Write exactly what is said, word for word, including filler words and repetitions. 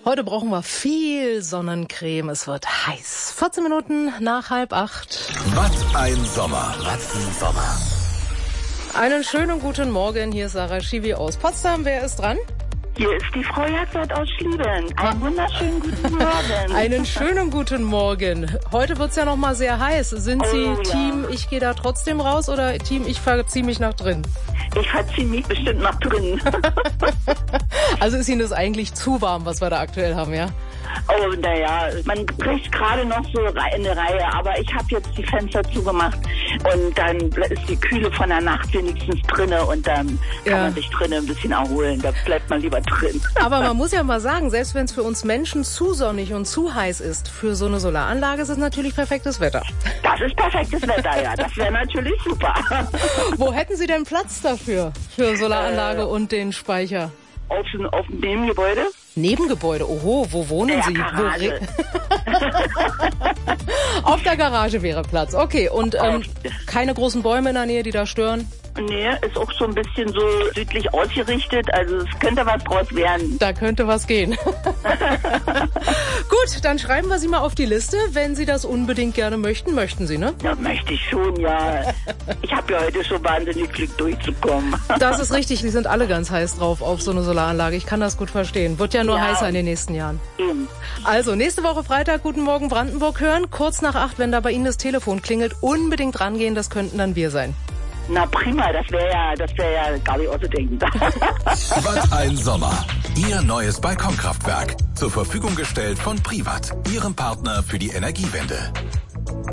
Heute brauchen wir viel Sonnencreme. Es wird heiß. vierzehn Minuten nach halb acht. Was ein Sommer. Was ein Sommer. Einen schönen guten Morgen. Hier ist Sarah Schiwi aus Potsdam. Wer ist dran? Hier ist die Frau Jagdwart aus Schlieben. Einen wunderschönen guten Morgen. Einen schönen guten Morgen. Heute wird's ja noch mal sehr heiß. Sind Sie Oh, ja. Team, ich gehe da trotzdem raus oder Team, ich verziehe mich nach drin? Ich verziehe mich bestimmt nach drinnen. Also ist Ihnen das eigentlich zu warm, was wir da aktuell haben, ja? Oh, naja, man kriegt gerade noch so eine Reihe, aber ich habe jetzt die Fenster zugemacht und dann ist die Kühle von der Nacht wenigstens drinne und dann kann Ja. man sich drinnen ein bisschen erholen. Da bleibt man lieber drin. Aber man muss ja mal sagen, selbst wenn es für uns Menschen zu sonnig und zu heiß ist, für so eine Solaranlage ist es natürlich perfektes Wetter. Das ist perfektes Wetter, ja. Das wäre natürlich super. Wo hätten Sie denn Platz dafür, für Solaranlage Äh. und den Speicher? Auf, auf dem Nebengebäude? Nebengebäude, oho, wo wohnen Ja, Sie? Garage. Wo Auf der Garage wäre Platz, okay. Und ähm, keine großen Bäume in der Nähe, die da stören? Nee, ist auch so ein bisschen so südlich ausgerichtet, also es könnte was draus werden. Da könnte was gehen. Gut, dann schreiben wir Sie mal auf die Liste. Wenn Sie das unbedingt gerne möchten, möchten Sie, ne? Ja, möchte ich schon, ja. Ich habe ja heute schon wahnsinnig Glück durchzukommen. Das ist richtig, Sie sind alle ganz heiß drauf auf so eine Solaranlage. Ich kann das gut verstehen. Wird ja nur Ja. heißer in den nächsten Jahren. Eben. Also, nächste Woche Freitag, Guten Morgen Brandenburg hören. Kurz nach acht, wenn da bei Ihnen das Telefon klingelt, unbedingt rangehen, das könnten dann wir sein. Na prima, das wäre ja, das wäre ja gar nicht auszudenken. Was ein Sommer. Ihr neues Balkonkraftwerk. Zur Verfügung gestellt von Privat, Ihrem Partner für die Energiewende.